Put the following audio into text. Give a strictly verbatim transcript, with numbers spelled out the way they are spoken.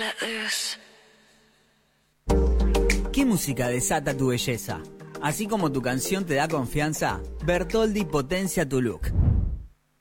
¿Qué música desata tu belleza? Así como tu canción te da confianza, Bertoldi potencia tu look.